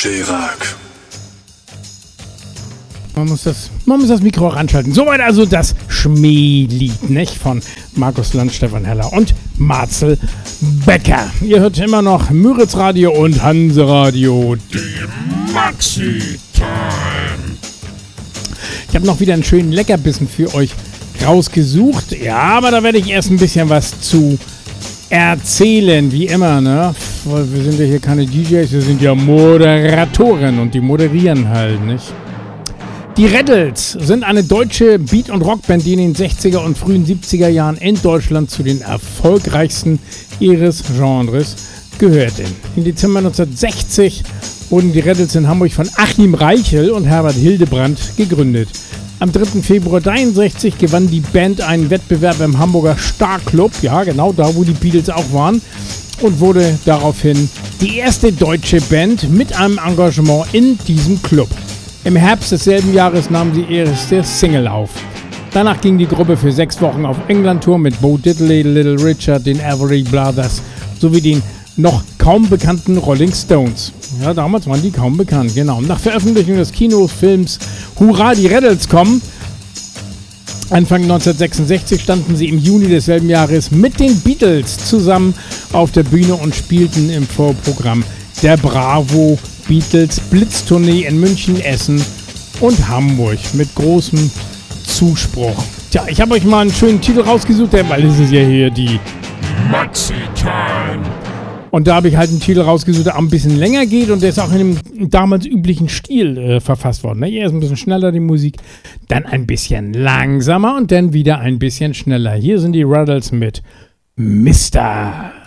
Chirac. Man muss das Mikro auch anschalten. Soweit also das Schmählied, nicht? Von Markus Land, Stefan Heller und Marcel Becker. Ihr hört immer noch Müritz Radio und Hanse Radio, die Maxi-Time. Ich habe noch wieder einen schönen Leckerbissen für euch rausgesucht. Ja, aber da werde ich erst ein bisschen was zu erzählen, wie immer, ne? Wir sind ja hier keine DJs, wir sind ja Moderatoren und die moderieren halt, nicht? Die Raddles sind eine deutsche Beat- und Rockband, die in den 60er und frühen 70er Jahren in Deutschland zu den erfolgreichsten ihres Genres gehörte. Im Dezember 1960 wurden die Raddles in Hamburg von Achim Reichel und Herbert Hildebrandt gegründet. Am 3. Februar 1963 gewann die Band einen Wettbewerb im Hamburger Star-Club, ja genau da, wo die Beatles auch waren, und wurde daraufhin die erste deutsche Band mit einem Engagement in diesem Club. Im Herbst desselben Jahres nahmen sie ihre erste Single auf. Danach ging die Gruppe für 6 Wochen auf England-Tour mit Bo Diddley, Little Richard, den Everly Brothers sowie den noch kaum bekannten Rolling Stones. Ja, damals waren die kaum bekannt, genau. Nach Veröffentlichung des Kinofilms Hurra, die Raddles kommen, Anfang 1966 standen sie im Juni desselben Jahres mit den Beatles zusammen auf der Bühne und spielten im Vorprogramm der Bravo Beatles Blitztournee in München, Essen und Hamburg mit großem Zuspruch. Tja, ich habe euch mal einen schönen Titel rausgesucht, weil es ist ja hier die Maxi-Time. Und da habe ich halt einen Titel rausgesucht, der auch ein bisschen länger geht und der ist auch in dem damals üblichen Stil verfasst worden. Ne? Erst ein bisschen schneller die Musik, dann ein bisschen langsamer und dann wieder ein bisschen schneller. Hier sind die Raddles mit Mister.